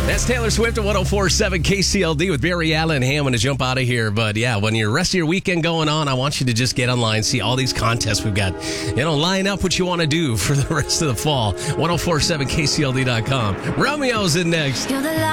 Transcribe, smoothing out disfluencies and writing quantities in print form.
That's Taylor Swift at 104.7 KCLD with Barry Allen. Hey, I'm going to jump out of here. But yeah, when your rest of your weekend going on, I want you to just get online, see all these contests we've got. Line up what you want to do for the rest of the fall. 104.7KCLD.com. Romeo's in next.